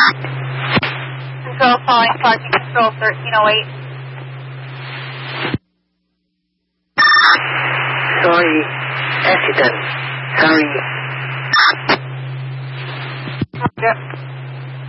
Control calling parking control 1308. Sorry, accident. Sorry. Roger.